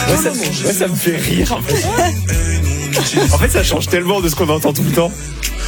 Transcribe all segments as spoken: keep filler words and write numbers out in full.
Ouais, ça, ouais, ça me fait rire en fait. En fait, ça change tellement de ce qu'on entend tout le temps.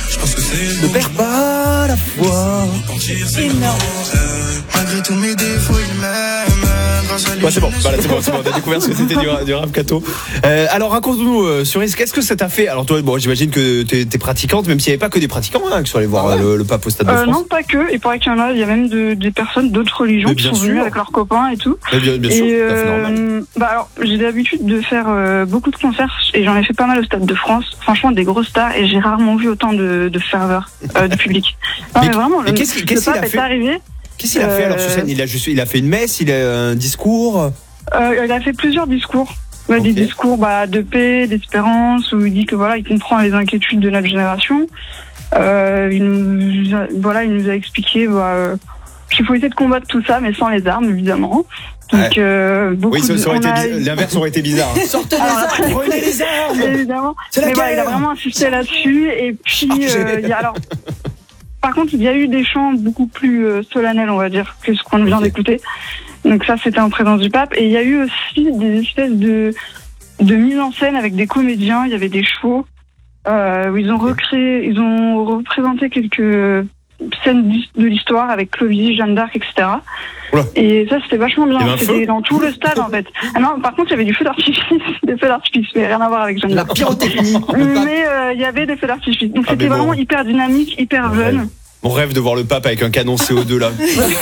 Ne perds pas la foi. Énorme. Malgré tous mes défauts, il m'aime. Ouais, c'est bon, voilà, c'est bon, c'est bon, on a découvert ce que c'était du, du rap Kato. Euh, alors raconte-nous, euh, Cerise, qu'est-ce que ça t'a fait? Alors toi, bon, j'imagine que t'es, t'es pratiquante, même s'il n'y avait pas que des pratiquants hein, qui sont allés voir ah ouais. le, le pape au Stade de euh, France. Non, pas que, il paraît qu'il y en a, il y a même de, des personnes d'autres religions qui sont sûr. venues avec leurs copains et tout. Mais bien, bien et sûr, euh, tout à fait normal. Bah alors, j'ai l'habitude de faire euh, beaucoup de concerts et j'en ai fait pas mal au Stade de France. Franchement, des grosses stars et j'ai rarement vu autant de, de ferveur euh, de public. Non, mais, mais vraiment, mais le, qu'est-ce, le qu'est-ce pape qu'il a est fait arrivé. Qu'est-ce qu'il a fait alors sur scène? Il a juste, il a fait une messe, il a un discours. Euh, il a fait plusieurs discours. Bah, okay. Des discours bah, de paix, d'espérance, où il dit que voilà, il comprend les inquiétudes de notre génération. Euh, il nous a, voilà, il nous a expliqué bah, euh, qu'il faut essayer de combattre tout ça, mais sans les armes, évidemment. Donc, ouais. euh, beaucoup oui, ça, ça aurait de, été a... bizarre. L'inverse aurait été bizarre. Hein. Sortez les armes, prenez les armes. Évidemment. C'est la mais guerre. voilà, il a vraiment insisté là-dessus. Et puis, euh, il y a alors. Par contre, il y a eu des chants beaucoup plus euh, solennels, on va dire, que ce qu'on vient okay. d'écouter. Donc ça, c'était en présence du pape. Et il y a eu aussi des espèces de, de mise en scène avec des comédiens. Il y avait des chevaux euh, où ils ont recréé, ils ont représenté quelques scènes de l'histoire avec Clovis, Jeanne d'Arc, et cetera. Oula. Et ça, c'était vachement bien. C'était dans tout le stade, en fait. Ah non, par contre, il y avait du feu d'artifice, des feux d'artifice, mais rien à voir avec Jeanne d'Arc. La pyrotechnie. Mais euh, il y avait des feux d'artifice. Donc ah, c'était vraiment bon. hyper dynamique, hyper ouais. jeune. Mon rêve de voir le pape avec un canon C O deux là.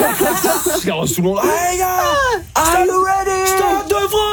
Regarde tout le monde. Hey gars, I'm ready. Stade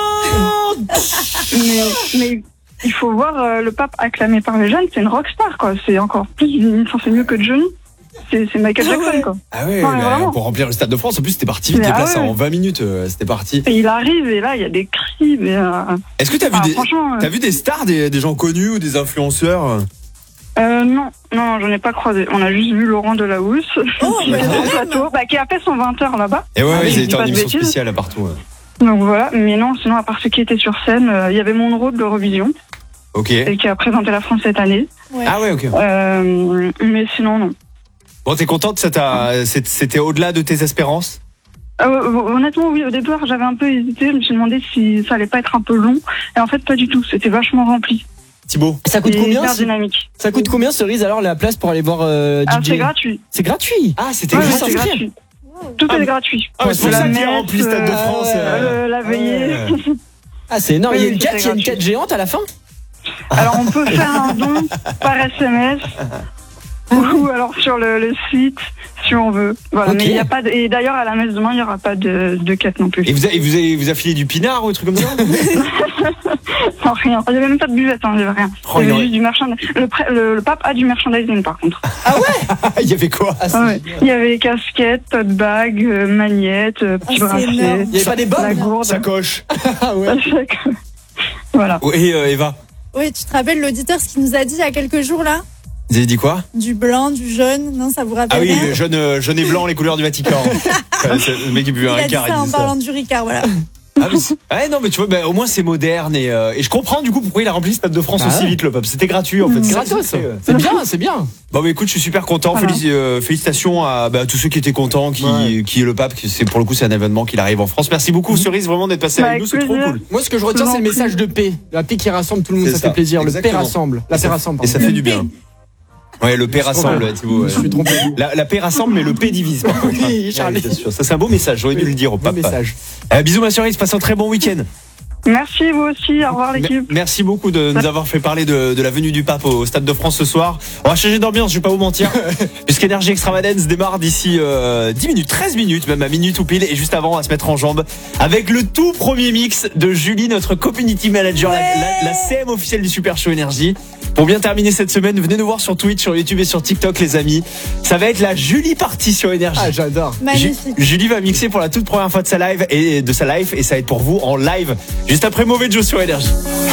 de France. mais, mais il faut voir euh, le pape acclamé par les jeunes, c'est une rockstar quoi. C'est encore plus, enfin, c'est mieux que Johnny. C'est, c'est Michael Jackson ah ouais. quoi. Ah ouais, bah, pour remplir le Stade de France, en plus c'était parti vite, les ah places ouais. en vingt minutes, euh, c'était parti. Et il arrive et là il y a des cris. Mais, euh... Est-ce que t'as vu, ah, des, euh... t'as vu des stars, des, des gens connus ou des influenceurs? Euh, non, non, j'en ai pas croisé. On a juste vu Laurent Delahousse, oh, qui, plateau, bah, qui a fait son vingt heures là-bas. Et ouais, ouais ils étaient en émission spéciale à partout. Ouais. Donc voilà, mais non, sinon à part ceux qui étaient sur scène, il euh, y avait Monroe de l'Eurovision. Ok. Et qui a présenté la France cette année. Ouais. Ah ouais, ok. Euh, mais sinon, non. Bon, t'es contente, ça t'a, c'était au-delà de tes espérances? Euh, honnêtement, oui, au départ, j'avais un peu hésité. Je me suis demandé si ça allait pas être un peu long. Et en fait, pas du tout. C'était vachement rempli. Thibaut, ça coûte combien? Hyper dynamique. Ça coûte combien, Cerise, alors la place pour aller voir euh, D J? Ah, c'est gratuit. C'est gratuit. Ah, c'était ouais, juste c'est gratuit. Tout ah, est gratuit. Ah, c'est ça qui a rempli le Stade de France. Euh, la veillée. Ah, c'est énorme. Oui, il y a une quête, il y a une quête géante à la fin. Alors, on peut faire un don par S M S. Ou alors sur le, le site, si on veut. Voilà. Okay. Mais il y a pas de, et d'ailleurs à la messe demain, il y aura pas de, de quête non plus. Et vous avez, vous avez, vous avez filé du pinard ou des trucs comme ça? Non, rien. Il n'y avait même pas de buvette, hein, il n'y avait rien. Oh, il y avait juste du merchandising. Le, le, le pape a du merchandising par contre. Ah ouais? Il y avait quoi? Ah, ouais. Il y avait casquette, tote bag, euh, magnette, euh, petit ah, bracelet. Il n'y avait pas des bombes? La gourde. Sacoche. Ah ouais. Voilà. Et euh, Eva? Oui, tu te rappelles l'auditeur ce qu'il nous a dit il y a quelques jours là? Vous avez dit quoi? Du blanc, du jaune, non, ça vous rappelle? Ah oui, le jaune, euh, jaune et blanc, les couleurs du Vatican. euh, le mec qui buvait un Ricard. Il a dit ça en parlant du Ricard, voilà. Ah, mais ouais, non, mais tu vois, bah, au moins c'est moderne et, euh, et je comprends du coup pourquoi il a rempli le Stade de France ah, aussi ouais. vite, le pape. C'était gratuit en fait. C'est gratos, c'est, euh, c'est bien, c'est bien. Bon, bah écoute, je suis super content. Voilà. Félic- euh, félicitations à bah, tous ceux qui étaient contents, qui, ouais. qui est le pape. C'est pour le coup, c'est un événement qu'il arrive en France. Merci beaucoup, mmh. Cerise, vraiment d'être passé bah, avec nous, c'est trop cool. Moi, ce que je retiens, c'est le message de paix. La paix qui rassemble tout le monde, ça, ça fait plaisir. Exactement. Le paix rassemble. La paix rassemble. Et ça fait du bien. Ouais, le paix rassemble, Thibaut. Ouais. Je suis trompé. La, la paix rassemble, mais le paix divise. Par contre. Oui, Charlie. Ouais, ça, c'est un beau message. J'aurais dû le dire au pape. Message. Euh, bisous, ma chérie. Passe un très bon week-end. Merci, vous aussi. Au revoir, l'équipe. Merci beaucoup de nous avoir fait parler de, de la venue du pape au Stade de France ce soir. On va changer d'ambiance, je vais pas vous mentir. Puisqu'Énergie Extravagance démarre d'ici euh, dix minutes, treize minutes, même à minute ou pile. Et juste avant, on va se mettre en jambes avec le tout premier mix de Julie, notre community manager, ouais. la, la, la C M officielle du Super Show Énergie. Pour bien terminer cette semaine, venez nous voir sur Twitch, sur YouTube et sur TikTok, les amis. Ça va être la Julie partie sur Énergie. Ah, j'adore. Magnifique. Ju- Julie va mixer pour la toute première fois de sa live et de sa live et ça va être pour vous en live juste après Mauvais Joe sur Énergie.